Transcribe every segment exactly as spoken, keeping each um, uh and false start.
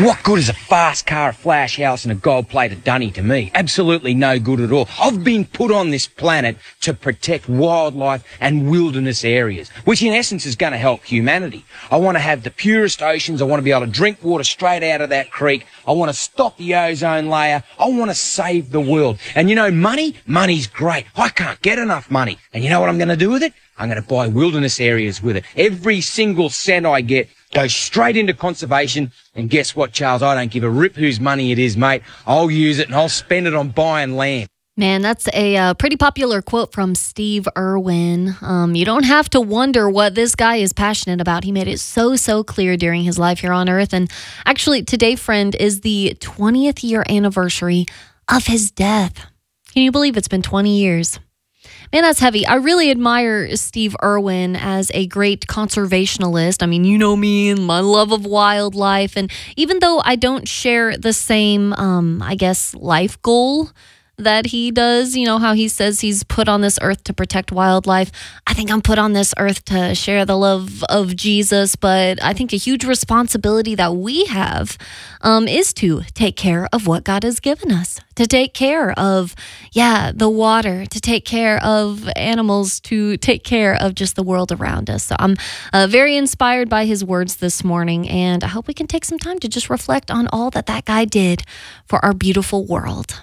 What good is a fast car, a flash house and a gold-plated dunny to me? Absolutely no good at all. I've been put on this planet to protect wildlife and wilderness areas, which in essence is going to help humanity. I want to have the purest oceans. I want to be able to drink water straight out of that creek. I want to stop the ozone layer. I want to save the world. And you know, money? Money's great. I can't get enough money. And you know what I'm going to do with it? I'm going to buy wilderness areas with it. Every single cent I get goes straight into conservation. And guess what, Charles? I don't give a rip whose money it is, mate. I'll use it and I'll spend it on buying land. Man, that's a uh, pretty popular quote from Steve Irwin. Um, you don't have to wonder what this guy is passionate about. He made it so, so clear during his life here on Earth. And actually, today, friend, is the twentieth year anniversary of his death. Can you believe it's been twenty years? Man, that's heavy. I really admire Steve Irwin as a great conservationalist. I mean, you know me and my love of wildlife. And even though I don't share the same, um, I guess, life goal that he does, you know, how he says he's put on this earth to protect wildlife. I think I'm put on this earth to share the love of Jesus, but I think a huge responsibility that we have um, is to take care of what God has given us, to take care of, yeah, the water, to take care of animals, to take care of just the world around us. So I'm uh, very inspired by his words this morning, and I hope we can take some time to just reflect on all that that guy did for our beautiful world.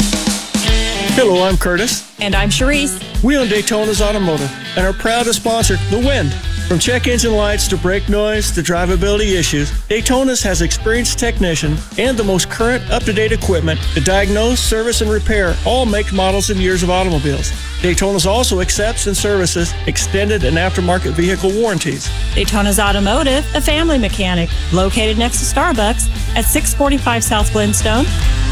Hello, I'm Curtis. And I'm Charisse. We own Daytona's Automotive and are proud to sponsor The Wind. From check engine lights to brake noise to drivability issues, Daytona's has experienced technician and the most current up-to-date equipment to diagnose, service, and repair all make, models, and years of automobiles. Daytona's also accepts and services extended and aftermarket vehicle warranties. Daytona's Automotive, a family mechanic, located next to Starbucks at six forty-five South Glenstone.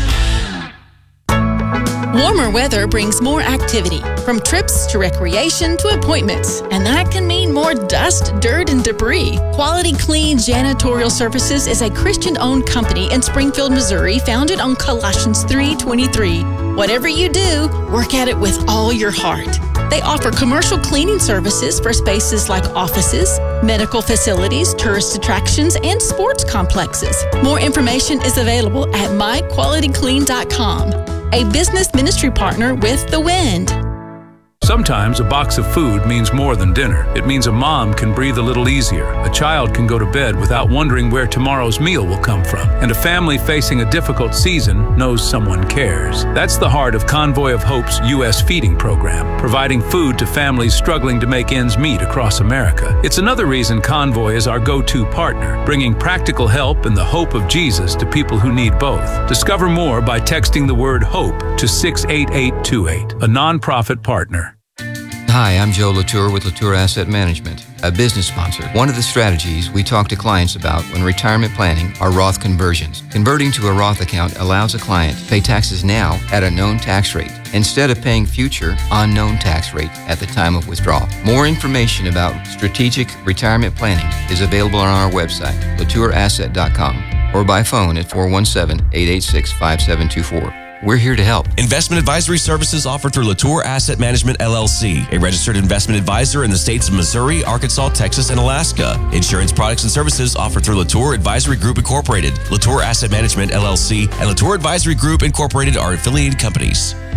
Warmer weather brings more activity, from trips to recreation to appointments, and that can mean more dust, dirt, and debris. Quality Clean Janitorial Services is a Christian-owned company in Springfield, Missouri, founded on Colossians three twenty-three. Whatever you do, work at it with all your heart. They offer commercial cleaning services for spaces like offices, medical facilities, tourist attractions, and sports complexes. More information is available at my quality clean dot com. A business ministry partner with The Wind. Sometimes a box of food means more than dinner. It means a mom can breathe a little easier. A child can go to bed without wondering where tomorrow's meal will come from. And a family facing a difficult season knows someone cares. That's the heart of Convoy of Hope's U S feeding program, providing food to families struggling to make ends meet across America. It's another reason Convoy is our go-to partner, bringing practical help and the hope of Jesus to people who need both. Discover more by texting the word HOPE to six eight eight two eight, a nonprofit partner. Hi, I'm Joe Latour with Latour Asset Management, a business sponsor. One of the strategies we talk to clients about when retirement planning are Roth conversions. Converting to a Roth account allows a client to pay taxes now at a known tax rate instead of paying future unknown tax rate at the time of withdrawal. More information about strategic retirement planning is available on our website, latour asset dot com, or by phone at four one seven, eight eight six, five seven two four. We're here to help. Investment advisory services offered through Latour Asset Management, L L C, a registered investment advisor in the states of Missouri, Arkansas, Texas, and Alaska. Insurance products and services offered through Latour Advisory Group Incorporated. Latour Asset Management, L L C, and Latour Advisory Group Incorporated are affiliated companies.